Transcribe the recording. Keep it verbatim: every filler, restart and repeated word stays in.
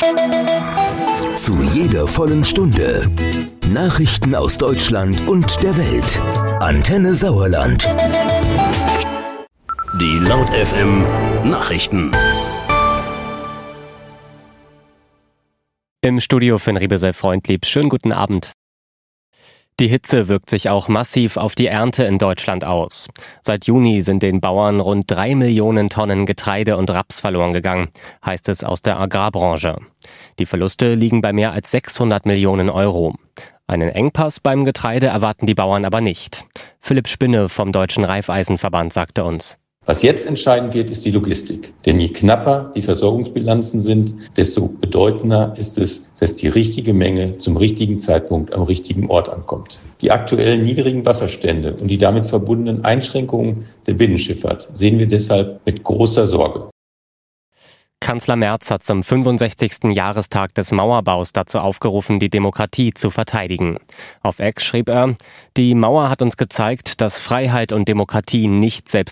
Zu jeder vollen Stunde Nachrichten aus Deutschland und der Welt. Antenne Sauerland. Die Laut F M Nachrichten. Im Studio Finn Riebesel-Freundlieb. Schönen guten Abend. Die Hitze wirkt sich auch massiv auf die Ernte in Deutschland aus. Seit Juni sind den Bauern rund drei Millionen Tonnen Getreide und Raps verloren gegangen, heißt es aus der Agrarbranche. Die Verluste liegen bei mehr als sechshundert Millionen Euro. Einen Engpass beim Getreide erwarten die Bauern aber nicht. Philipp Spinne vom Deutschen Raiffeisenverband sagte uns: Was jetzt entscheidend wird, ist die Logistik. Denn je knapper die Versorgungsbilanzen sind, desto bedeutender ist es, dass die richtige Menge zum richtigen Zeitpunkt am richtigen Ort ankommt. Die aktuellen niedrigen Wasserstände und die damit verbundenen Einschränkungen der Binnenschifffahrt sehen wir deshalb mit großer Sorge. Kanzler Merz hat zum fünfundsechzigsten Jahrestag des Mauerbaus dazu aufgerufen, die Demokratie zu verteidigen. Auf X schrieb er: Die Mauer hat uns gezeigt, dass Freiheit und Demokratie nicht selbst